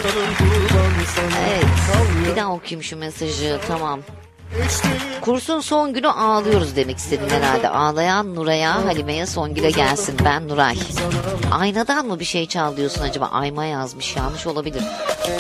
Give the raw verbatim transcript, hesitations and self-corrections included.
Evet. Bir daha okuyayım şu mesajı. Tamam. Kursun son günü ağlıyoruz demek istedin herhalde. Ağlayan Nuray'a, Halime'ye, Songül'e gelsin. Ben Nuray. Aynadan mı bir şey çal diyorsun acaba? Ayma yazmış. Yanlış olabilir.